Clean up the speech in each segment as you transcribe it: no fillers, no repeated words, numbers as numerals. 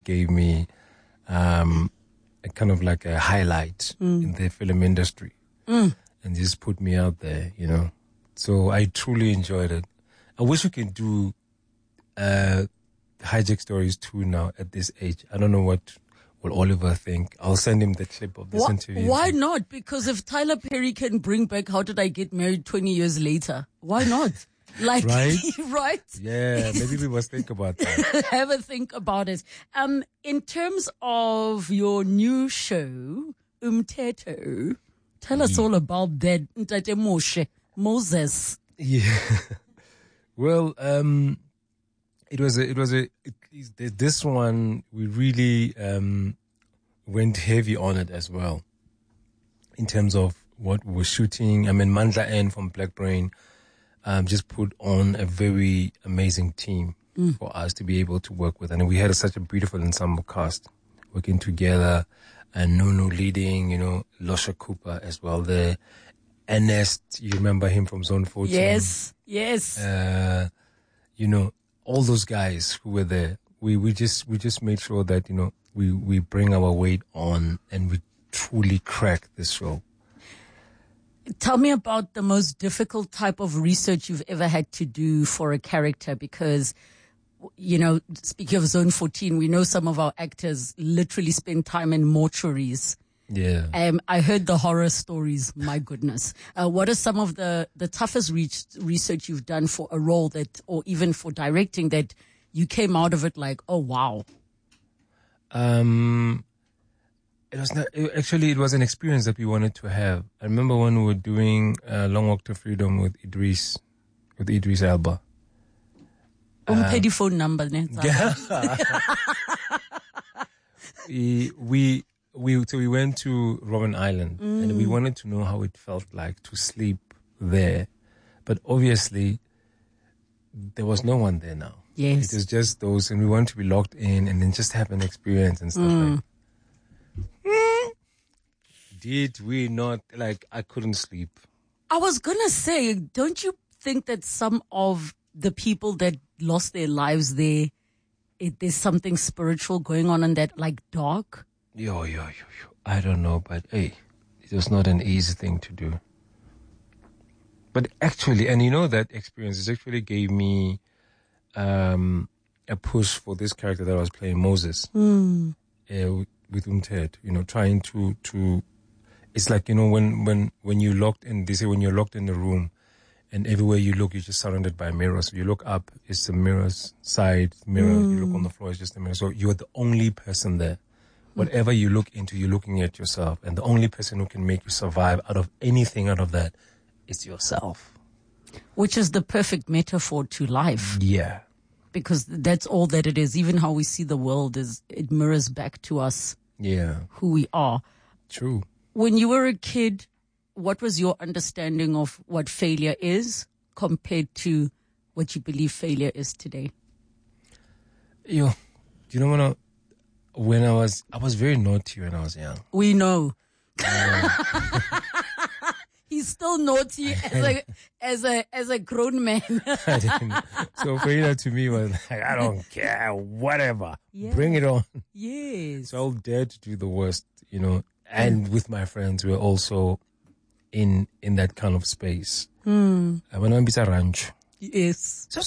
gave me a kind of like a highlight in the film industry and just put me out there, you know. So I truly enjoyed it. I wish we could do Hijack Stories 2 now at this age. I don't know what will Oliver think. I'll send him the clip of this interview. Why not? Because if Tyler Perry can bring back How Did I Get Married 20 years later, why not? Like, right? Right? Yeah, maybe we must think about that. Have a think about it. In terms of your new show, Umthetho, tell us all about that. Ntate Moses. Yeah. Well, this one, we really went heavy on it as well in terms of what we were shooting. I mean, Mandla N from Black Brain just put on a very amazing team for us to be able to work with. And we had such a beautiful ensemble cast working together, and Nunu leading, you know, Losha Cooper as well there. Ernest, you remember him from Zone 14? Yes. You know, all those guys who were there, we just made sure that, you know, we bring our weight on and we truly crack this show. Tell me about the most difficult type of research you've ever had to do for a character, because, you know, speaking of Zone 14, we know some of our actors literally spend time in mortuaries. Yeah. I heard the horror stories. My goodness. What are some of the toughest research you've done for a role that, or even for directing, that you came out of it like, oh, wow? It was an experience that we wanted to have. I remember when we were doing Long Walk to Freedom with Idris Elba. Pay phone number. We went to Robben Island and we wanted to know how it felt like to sleep there. But obviously, there was no one there now. Yes. It was just those, and we wanted to be locked in and then just have an experience and stuff like that. Did we not, like, I couldn't sleep. I was going to say, don't you think that some of the people that lost their lives there, there's something spiritual going on in that, like, dark? Yo. I don't know, but hey, it was not an easy thing to do. But actually, and you know, that experience actually gave me a push for this character that I was playing, Moses, with Umthetho, you know, trying to it's like, you know, when you're locked in, they say when you're locked in the room and everywhere you look, you're just surrounded by mirrors. You look up, it's the mirror's side mirror. You look on the floor, it's just a mirror. So you're the only person there. Whatever you look into, you're looking at yourself. And the only person who can make you survive out of anything out of that is yourself. Which is the perfect metaphor to life. Yeah. Because that's all that it is. Even how we see the world it mirrors back to us. Yeah. Who we are. True. When you were a kid, what was your understanding of what failure is compared to what you believe failure is today? Do you know when I was very naughty when I was young. We know. He's still naughty as a grown man. I didn't. So failure to me was like, I don't care, whatever. Yeah. Bring it on. Yes. So I'll dare to do the worst, you know. And with my friends, we're also in that kind of space. When I'm a ranch. Yes. So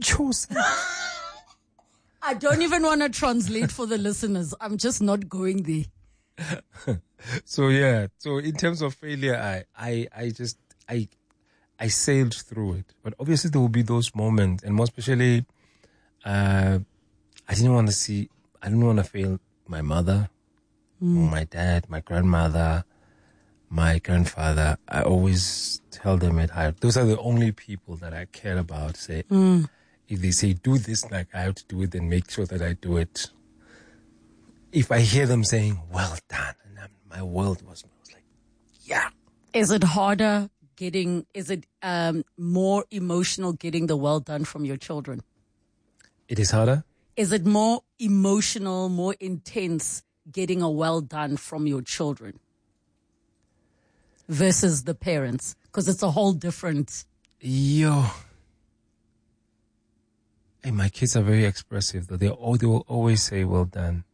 I don't even want to translate for the listeners. I'm just not going there. So yeah. So in terms of failure, I sailed through it. But obviously there will be those moments, and more especially, I didn't want to fail my mother, my dad, my grandmother, my grandfather. I always tell them at heart, those are the only people that I care about. Say, if they say, do this, like I have to do it and make sure that I do it. If I hear them saying, well done, and my world was like, yeah. Is it harder is it more emotional getting the well done from your children? It is harder? Is it more emotional, more intense getting a well done from your children versus the parents? Because it's a whole different... Hey, my kids are very expressive though. They will always say, well done.